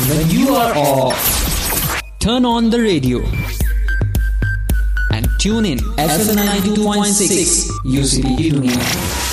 when you are off, turn on the radio and tune in FM 92.6 UCB Dunia.